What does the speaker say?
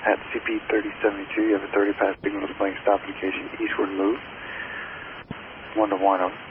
At CP3072, you have a 30 pass signal displaying stop indication eastward move. 1 to 1.